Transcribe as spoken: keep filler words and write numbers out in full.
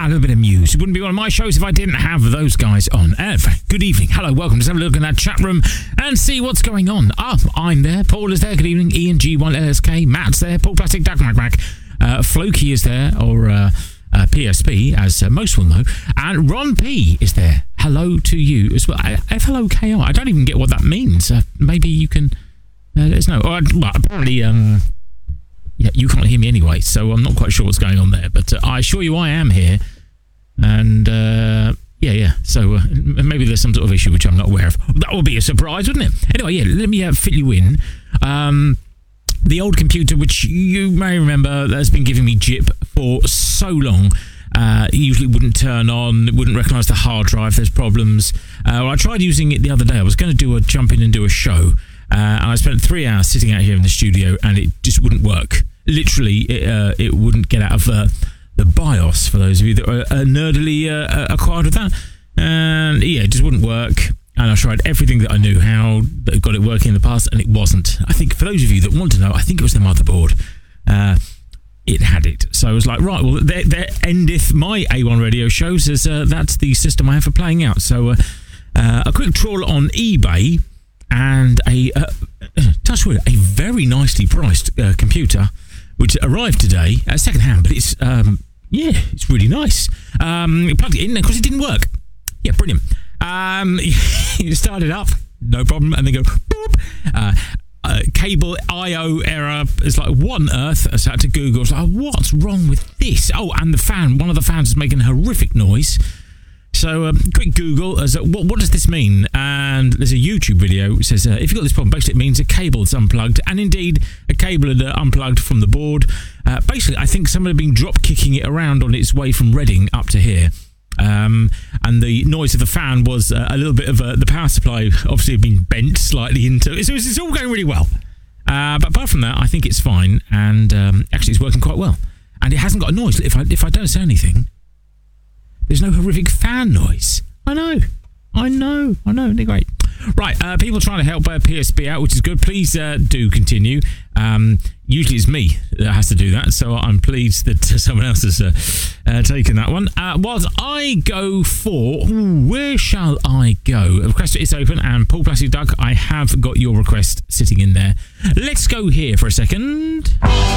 a little bit of Muse. It wouldn't be one of my shows if I didn't have those guys on. Ev, good evening. Hello, welcome. Let's have a look in that chat room and see what's going on. Ah, I'm there. Paul is there. Good evening. Ian G one L S K. Matt's there. Paul Plastic Duck Mac Mac. Uh, Floki is there, or uh, uh, P S P, as uh, most will know. And Ron P is there. Hello to you as well. F L O K R. I don't even get what that means. Uh, maybe you can uh, let us know. Or, well, apparently, um, yeah, you can't hear me anyway, so I'm not quite sure what's going on there. But uh, I assure you I am here. And, uh, yeah, yeah. So uh, maybe there's some sort of issue which I'm not aware of. That would be a surprise, wouldn't it? Anyway, yeah, let me uh, fit you in. Um... The old computer, which you may remember, has been giving me jip for so long. Uh, it usually wouldn't turn on, it wouldn't recognise the hard drive, there's problems. Uh, well, I tried using it the other day. I was going to do a jump in and do a show, uh, and I spent three hours sitting out here in the studio, and it just wouldn't work. Literally, it, uh, it wouldn't get out of uh, the BIOS, for those of you that are uh, nerdily uh, acquired with that. And yeah, it just wouldn't work. And I tried everything that I knew how, that got it working in the past, and it wasn't. I think for those of you that want to know, I think it was the motherboard. Uh, it had it. So I was like, right, well, there, there endeth my A one radio show, says uh, that's the system I have for playing out. So uh, uh, a quick trawl on eBay, and a, uh, touch wood, a very nicely priced uh, computer, which arrived today, uh, second hand, but it's, um, yeah, it's really nice. Um, plugged it in, and of course it didn't work. Yeah, brilliant. Um, you start it up, no problem, and then go boop. Uh, uh, cable I O error. It's like, what on earth? I started to Google. I was like, what's wrong with this? Oh, and the fan. One of the fans is making a horrific noise. So, um, quick Google. As a, what, what does this mean? And there's a YouTube video which says, uh, if you've got this problem, basically it means a cable is unplugged, and indeed a cable had uh, unplugged from the board. Uh, basically, I think someone had been drop kicking it around on its way from Reading up to here. Um, and the noise of the fan was uh, a little bit of uh, the power supply obviously had been bent slightly into it. So it's, it's all going really well. Uh, but apart from that, I think it's fine. And um, actually, it's working quite well. And it hasn't got a noise. If I, if I don't say anything, there's no horrific fan noise. I know. I know. I know. They're great. Right. Uh, people trying to help uh, P S B out, which is good. Please uh, do continue. Um, usually it's me that has to do that, so I'm pleased that someone else has uh, uh, taken that one. Uh, whilst I go for, ooh, where shall I go? The request is open, and Paul Plastic Duck, I have got your request sitting in there. Let's go here for a second.